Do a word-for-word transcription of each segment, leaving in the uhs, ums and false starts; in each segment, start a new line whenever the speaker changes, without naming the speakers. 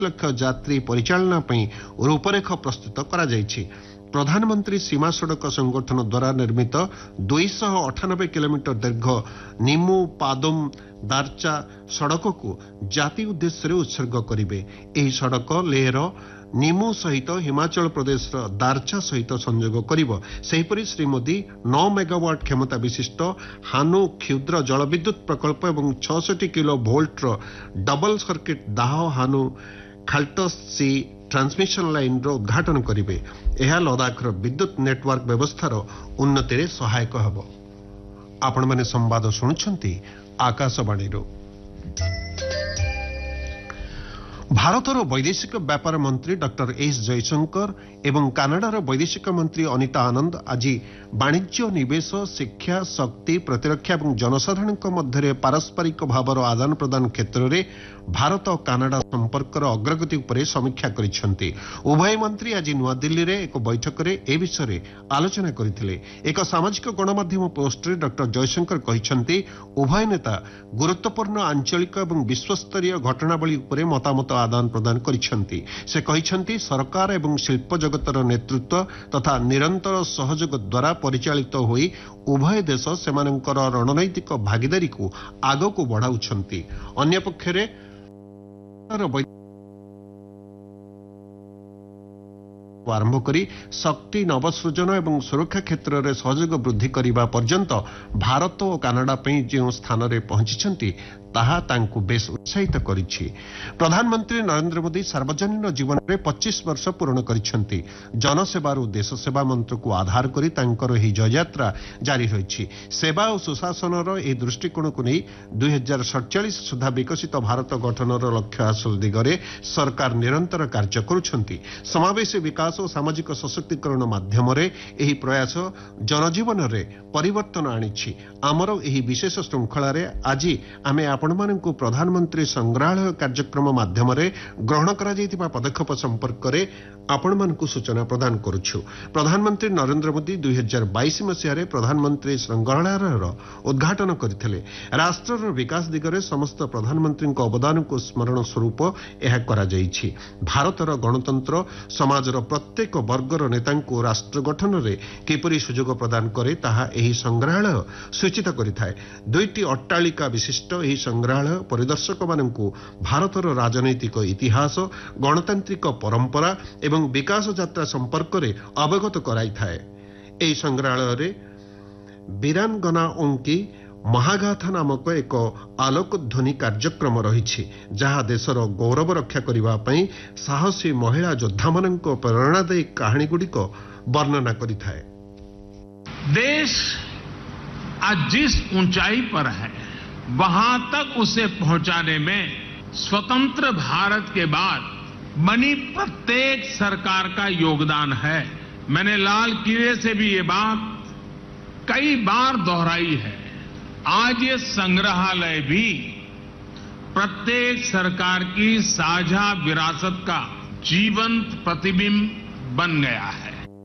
लक्ष यात्री परिचालना पई रूपरेख प्रस्तुत करा जायछि। प्रधानमंत्री सीमा सड़क संगठन द्वारा निर्मित दो सौ अठानबे किलोमीटर दीर्घ निमु पादुम दारचा सड़क को जाति उद्देश्य उत्सर्ग करिवे। एही सड़क लेहर निमु सहित हिमाचल प्रदेश दारचा सहित संयोग करिवो। सेहीपरि श्री मोदी नौ मेगावाट क्षमता विशिष्ट हानु क्षुद्र जलविद्युत प्रकल्प एवं छियासठ किलो भोल्ट डबल सर्किट दाह हानु खाल्टसी ट्रांसमिशन लाइन रो उद्घाटन करिवे। यह लद्दाखर विद्युत नेटवर्क व्यवस्थार उन्नति रे सहायक हबो। आपण माने संवाद सुनुछंती आकाशवाणी रो। भारतर वैदेशिक व्यापार मंत्री डॉक्टर एस जयशंकर एवं कानाडार वैदेशिक मंत्री अनिता आनंद आज वाणिज्य निवेश शिक्षा शक्ति प्रतिरक्षा और जनसाधारण मध्य पारस्परिक भावर आदान प्रदान क्षेत्र में भारत और कानाडा संपर्कर अग्रगति उपरे समीक्षा करिसेंती। उभय मंत्री आज नुआदिल्ली रे एक बैठक में ए विषय आलोचना करथिले। एक सामाजिक गणमाध्यम पोस्ट रे डॉक्टर जयशंकर कहिसेंती उभय नेता गुरुत्वपूर्ण आंचलिक और विश्वस्तरीय घटनावली उपरे मतामत आदान प्रदान करिसेंती। से कहिसेंती सरकार एवं शिल्प जगतर नेतृत्व तथा निरंतर सहयोग द्वारा परिचालित होई उभय देश सेमानंकर रणनैतिक भागीदारी को आगको बढ़ाउछंती। अन्य पक्षरे आरंभ करी शक्ति नवसृजन एवं सुरक्षा क्षेत्र में सहयोग वृद्धि करने पर्यंत भारत और कानाडा जो स्थान में पहुंची ताहा तांकु बेस उत्साहित करिछि। प्रधानमंत्री नरेंद्र मोदी सार्वजनिक जीवन में पच्चीस वर्ष पूर्ण करिसेंती। जनसेवारू देश सेवा मंत्र को आधार करी तांकर ही जययात्रा जारी रही। सेवा और सुशासन ए दृष्टिकोण को नहीं दुई हजार सड़चाश सुधा विकसित भारत गठनर लक्ष्य हासिल दिगरे सरकार निरंतर कार्य करुछंती। समावेशी विकास और सामाजिक सशक्तिकरण माध्यम एही प्रयास जनजीवन में परिवर्तन आनिछि। आमर एही विशेष श्रृंखला आज आमे आपण मानकु प्रधानमंत्री संग्रहालय कार्यक्रम माध्यम ग्रहण करा जायतिबा पदक्षेप संपर्क में आपण मानकु सूचना प्रदान करुछु। प्रधानमंत्री नरेंद्र मोदी दुई हजार बाईस मसीह प्रधानमंत्री संग्रहालयर उद्घाटन करथिले। राष्ट्रर विकास दिगरे समस्त प्रधानमंत्री अवदान को स्मरण स्वरूप यह करा जायछि। भारतर गणतंत्र समाजर प्रत्येक वर्गर नेतांकु राष्ट्र गठन में किपरि सुजोग प्रदान करे ताहा एही संग्रहालय सूचित करिथाय। दुईटी अट्टालिका विशिष्ट एही संग्रहालय परिदर्शक मानकु भारतर राजनैतिक इतिहास गणतांत्रिक परंपरा एवं विकास यात्रा संपर्क में अवगत कराई थाए। एही संग्रहालय रे वीरांगना ओंकी महागाथा नामक एक आलोकध्वनि कार्यक्रम रही जहाँ देशर गौरव रक्षा करने साहसी महिला योद्धा मान प्रेरणादायी कहानी गुड़िक वर्णना करिथाए।
देश आज जिस ऊंचाई पर है वहां तक उसे पहुंचाने में स्वतंत्र भारत के बाद बनी प्रत्येक सरकार का योगदान है। मैंने लाल किले से भी ये बात कई बार दोहराई है। आज ये संग्रहालय भी प्रत्येक सरकार की साझा विरासत का जीवंत प्रतिबिंब बन गया है।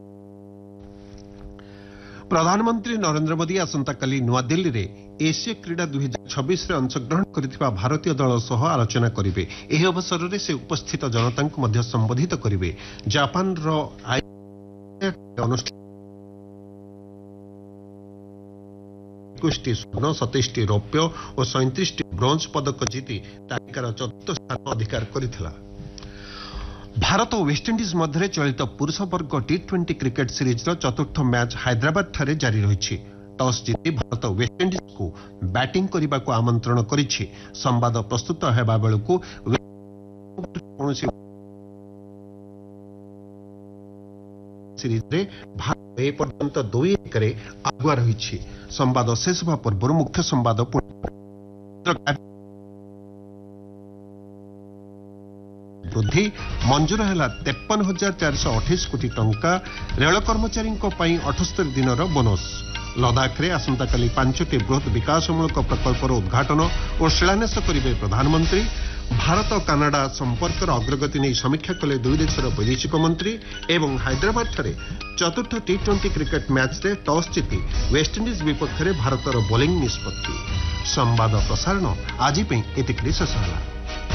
प्रधानमंत्री नरेंद्र मोदी आसंताकाली नुआदिल्ली रे एशिया क्रीड़ा दुई हजार छब्बीस अंशग्रहण करथिबा भारतीय दल सह आलोचना करिवे। एही अवसर रे से उपस्थित जनता को मध्य संबोधित करिवे। जापान रो अनुष्ठान इक्कीस स्वर्ण सतैश रौप्य और सैंतीस ब्रोंज पदक जीति तालिकार चतुर्थ स्थान अधिकार करिथिला। भारत और वेस्टइंडिज मध्य चलित पुरुष वर्ग टी ट्वेंटी क्रिकेट सीरीज चतुर्थ मैच हैदराबाद ठारे जारी रही। टॉस जीति भारत वेस्टइंडिज को बैटिंग करने को आमंत्रण करिछि। संवाद प्रस्तुत हेबा बेलकु सीरीज रे भारत ए पर्यंत दुई एक रे आगुआ रही। संवाद शेष होगा पूर्व मुख्य संवाद वृद्धि मंजूर है तेपन हजार चार सौ अठाईस कोटी टंका। रेल कर्मचारी अठस्तरी दिन बोनस। लद्दाख में आसंताकाली पांचटी बृहत विकासमूलक प्रकल्पर उद्घाटन और शिलान्यास करेंगे प्रधानमंत्री। भारत और कानाडा संपर्कर अग्रगति नहीं समीक्षा कले दुई देशर वैदेशिक मंत्री। एवं हैदराबाद ठारे चतुर्थ टी ट्वेंटी क्रिकेट मैच रे टॉस जीति वेस्टइंडिज विपक्ष में भारतर बोलिंग निष्पत्ति। संवाद प्रसारण आज एतिक शेष होला।